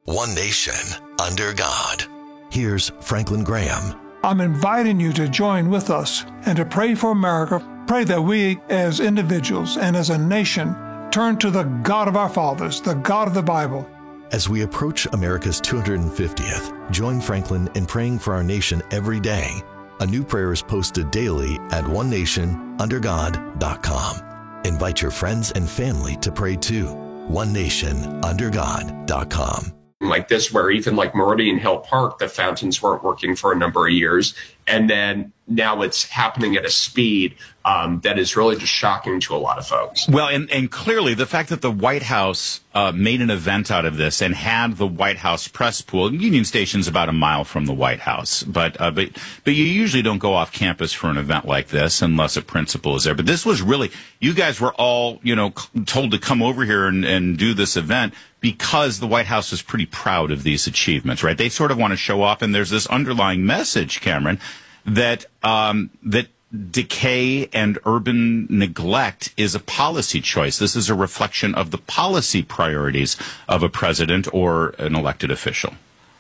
One nation, under God. Here's Franklin Graham. I'm inviting you to join with us and to pray for America. Pray that we as individuals and as a nation turn to the God of our fathers, the God of the Bible. As we approach America's 250th, join Franklin in praying for our nation every day. A new prayer is posted daily at onenationundergod.com. Invite your friends and family to pray too. onenationundergod.com. Like this, where even like Meridian Hill Park, the fountains weren't working for a number of years. And then now it's happening at a speed that is really just shocking to a lot of folks. Well, and clearly the fact that the White House made an event out of this and had the White House press pool. Union Station's about a mile from the White House, but you usually don't go off campus for an event like this unless a principal is there. But this was really, you guys were all, told to come over here and do this event because the White House is pretty proud of these achievements, right? They sort of want to show off, and there's this underlying message, Cameron, that decay and urban neglect is a policy choice. This is a reflection of the policy priorities of a president or an elected official.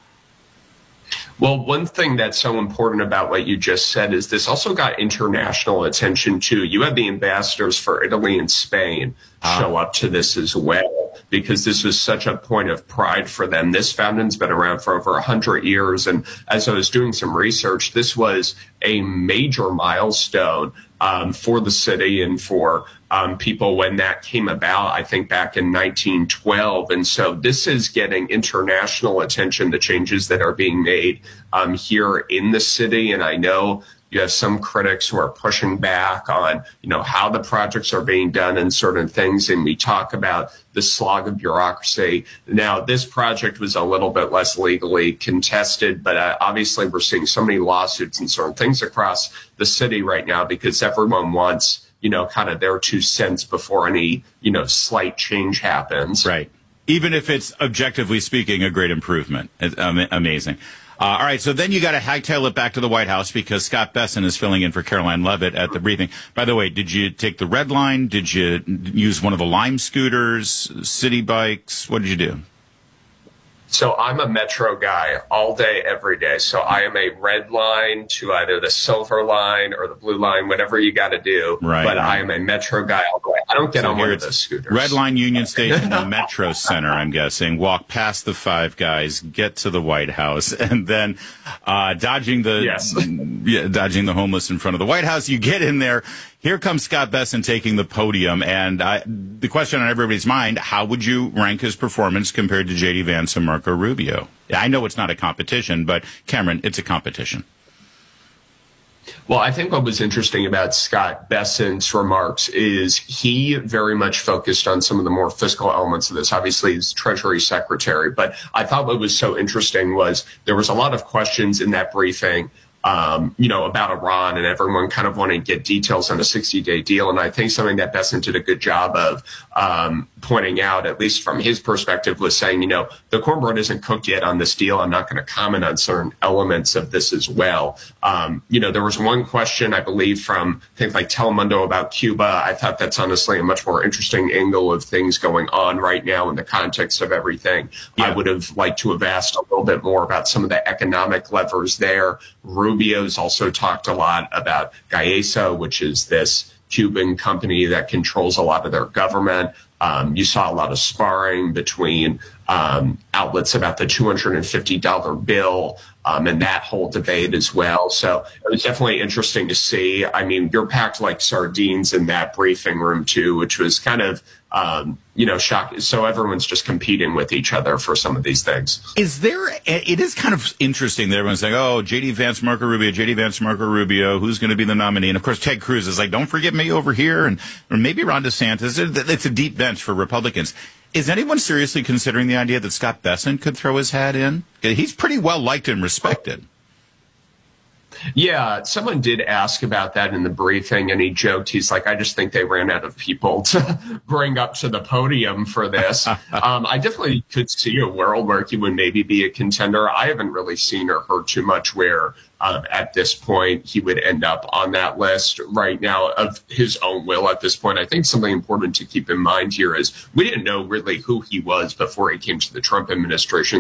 Well, one thing that's so important about what you just said is this also got international attention, too. You had the ambassadors for Italy and Spain show up to this as well, because this was such a point of pride for them. This fountain's been around for over 100 years. And as I was doing some research, this was a major milestone for the city and for people when that came about, I think back in 1912. And so this is getting international attention, the changes that are being made here in the city. And I know you have some critics who are pushing back on, how the projects are being done and certain things. And we talk about the slog of bureaucracy. Now, this project was a little bit less legally contested, but obviously we're seeing so many lawsuits and certain things across the city right now because everyone wants, kind of their 2 cents before any, slight change happens. Right. Even if it's objectively speaking a great improvement. It's amazing. All right, so then you got to hightail it back to the White House because Scott Besson is filling in for Caroline Levitt at the briefing. By the way, did you take the red line? Did you use one of the Lime scooters, city bikes? What did you do? So I'm a Metro guy all day, every day. So I am a red line to either the silver line or the blue line, whatever you got to do. Right. But I am a Metro guy all day. I don't get on one of those scooters. Red Line, Union Station, the Metro Center, I'm guessing. Walk past the Five Guys, get to the White House, and then dodging the homeless in front of the White House. You get in there. Here comes Scott Besson taking the podium, and the question on everybody's mind, how would you rank his performance compared to J.D. Vance and Marco Rubio? I know it's not a competition, but, Cameron, it's a competition. Well, I think what was interesting about Scott Besson's remarks is he very much focused on some of the more fiscal elements of this. Obviously, he's Treasury Secretary, but I thought what was so interesting was there was a lot of questions in that briefing about Iran, and everyone kind of wanted to get details on a 60-day deal. And I think something that Besson did a good job of pointing out, at least from his perspective, was saying, the cornbread isn't cooked yet on this deal. I'm not going to comment on certain elements of this as well. There was one question, I believe, from things like Telemundo about Cuba. I thought that's honestly a much more interesting angle of things going on right now in the context of everything. Yeah. I would have liked to have asked a little bit more about some of the economic levers there. Rubio's also talked a lot about Gaesa, which is this Cuban company that controls a lot of their government. You saw a lot of sparring between outlets about the $250 bill and that whole debate as well. So it was definitely interesting to see. I mean, you're packed like sardines in that briefing room, too, which was kind of, shocking. So everyone's just competing with each other for some of these things. It is kind of interesting that everyone's saying, oh, J.D. Vance, Marco Rubio, who's going to be the nominee? And, of course, Ted Cruz is like, don't forget me over here. Or maybe Ron DeSantis. It's a deep bench for Republicans. Is anyone seriously considering the idea that Scott Besson could throw his hat in? He's pretty well liked and respected. Yeah, someone did ask about that in the briefing, and he joked, he's like, I just think they ran out of people to bring up to the podium for this. I definitely could see a world where he would maybe be a contender. I haven't really seen or heard too much where at this point he would end up on that list right now of his own will at this point. I think something important to keep in mind here is we didn't know really who he was before he came to the Trump administration.